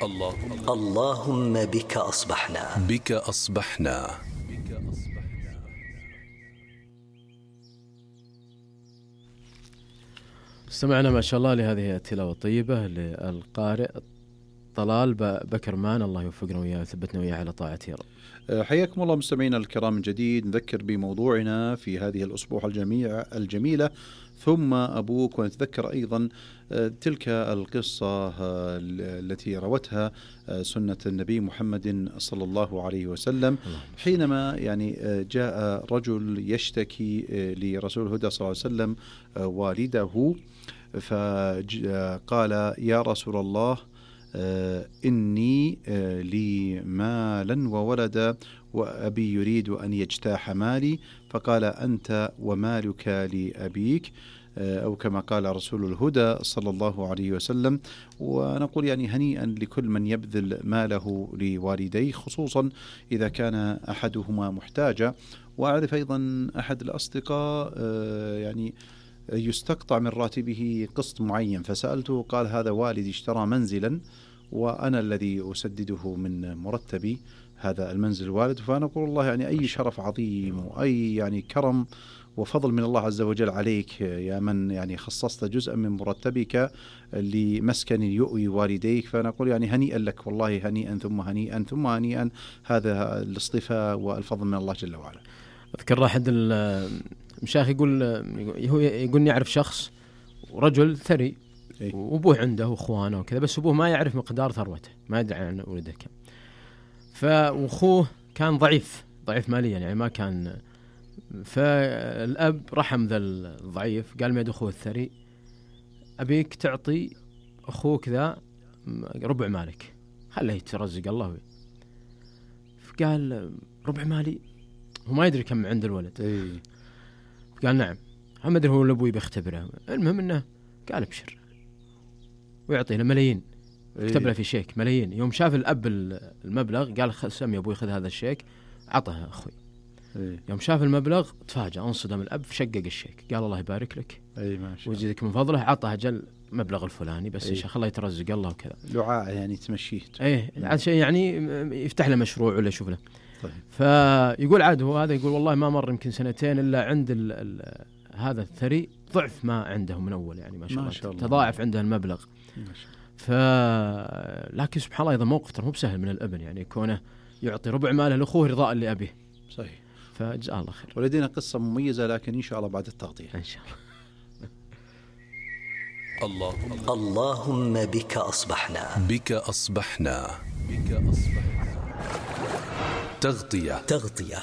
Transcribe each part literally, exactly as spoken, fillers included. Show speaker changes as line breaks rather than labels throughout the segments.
اللهم
اللهم بك أصبحنا
بك أصبحنا.
استمعنا ما شاء الله لهذه التلاوة الطيبة للقارئ طلال بكر مان، الله يوفقنا وياه ويثبتنا وياه على طاعته يا رب.
حياكم الله مستمعينا الكرام من جديد. نذكر بموضوعنا في هذه الأسبوع الجميع الجميلة ثم أبوك، ونتذكر أيضا تلك القصة التي روتها سنة النبي محمد صلى الله عليه وسلم حينما يعني جاء رجل يشتكي لرسول الهدى صلى الله عليه وسلم والده، فقال: يا رسول الله، إني لي مالا وولدا وأبي يريد أن يجتاح مالي. فقال: أنت ومالك لأبيك، أو كما قال رسول الهدى صلى الله عليه وسلم. ونقول يعني هنيئا لكل من يبذل ماله لوالديه، خصوصا إذا كان أحدهما محتاجا. وأعرف أيضا أحد الأصدقاء يعني يستقطع من راتبه قسط معين، فسألته قال: هذا والدي اشترى منزلا وأنا الذي أسدده من مرتبي هذا المنزل الوالد. فأنا أقول الله يعني أي شرف عظيم وأي يعني كرم وفضل من الله عز وجل عليك يا من يعني خصصت جزءا من مرتبك لمسكن يؤوي والديك. فأنا أقول يعني هنيئا لك، والله هنيئا ثم هنيئا ثم هنيئا، هذا الاصطفاء والفضل من الله جل وعلا.
أذكر أحد المشايخ يقول هو يقول يعرف شخص رجل ثري وأبوه عنده وأخوانه وكذا، بس أبوه ما يعرف مقدار ثروته، ما يدري عن ولده كم. فأخوه كان ضعيف ضعيف ماليا يعني ما كان، فالأب رحم ذا الضعيف، قال: ما يد أخوه الثري، أبيك تعطي أخوك ذا ربع مالك، خليه يترزق الله. فقال: ربع مالي؟ هو ما يدري كم عند الولد.
إيه.
قال: نعم. ما أدري هو الأبوي بيختبره. المهم إنه قال: ابشر، ويعطي له ملايين، كتب له في شيك ملايين. يوم شاف الأب المبلغ قال: سم يا أبوي خذ هذا الشيك، عطه أخوي.
إيه.
يوم شاف المبلغ تفاجأ، انصدم الأب، شقق الشيك، قال: الله يبارك لك ويزيدك من فضله. عطه أجل مبلغ الفلاني بس إن شاء الله يترزق الله وكذا،
دعاء يعني تمشيه.
إيه عاد شيء يعني يفتح له مشروع ولا يشوف له.
طيب.
فيقول عاد هو هذا يقول: والله ما مر يمكن سنتين إلا عند ال ال هذا الثري ضعف ما عنده من أول، يعني ما شاء, ما شاء الله تضاعف عنده المبلغ.
ما شاء الله.
ف لكن سبحان الله أيضا موقف ترى مو بسهل من الابن، يعني كونه يعطي ربع ماله لأخوه رضاء لأبيه.
صحيح.
فجزاه الله خير.
ولدينا قصة مميزة لكن إن شاء الله بعد التغطية
إن شاء
الله.
اللهم بك أصبحنا
بك أصبحنا بك أصبحنا. تغطية
تغطية.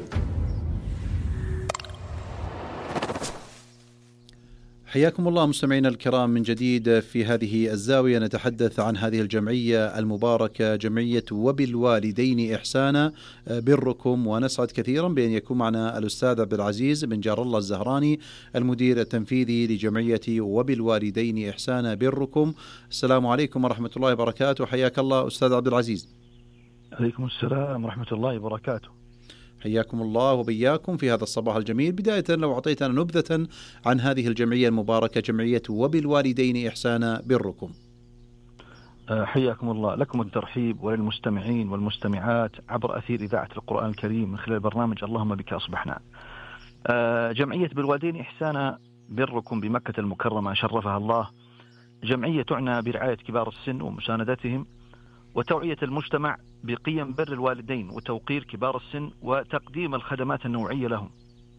حياكم الله مستمعينا الكرام من جديد في هذه الزاوية. نتحدث عن هذه الجمعية المباركة، جمعية وبالوالدين إحسانا بركم، ونسعد كثيرا بأن يكون معنا الأستاذ عبد العزيز بن جار الله الزهراني المدير التنفيذي لجمعية وبالوالدين إحسانا بركم. السلام عليكم ورحمة الله وبركاته. حياك الله أستاذ عبد العزيز.
عليكم السلام ورحمة الله وبركاته.
حياكم الله وبياكم في هذا الصباح الجميل. بداية لو أعطيتنا نبذة عن هذه الجمعية المباركة، جمعية وبالوالدين إحسانا بركم.
حياكم الله، لكم الترحيب وللمستمعين والمستمعات عبر أثير إذاعة القرآن الكريم من خلال برنامج اللهم بك أصبحنا. جمعية بالوالدين إحسانا بركم بمكة المكرمة شرفها الله، جمعية تعنى برعاية كبار السن ومساندتهم وتوعية المجتمع بقيم بر الوالدين وتوقير كبار السن وتقديم الخدمات النوعية لهم.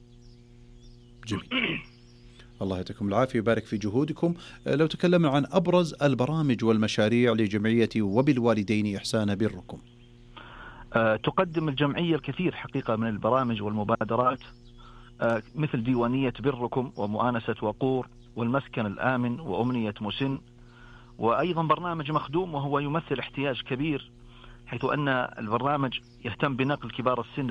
جميل. الله يعطيكم العافية ويبارك في جهودكم. لو تكلمنا عن أبرز البرامج والمشاريع لجمعية وبالوالدين إحسانا بركم.
أه تقدم الجمعية الكثير حقيقة من البرامج والمبادرات، أه مثل ديوانية بركم ومؤانسة وقور والمسكن الآمن وأمنية مسن، وأيضا برنامج مخدوم وهو يمثل احتياج كبير، حيث أن البرنامج يهتم بنقل كبار السن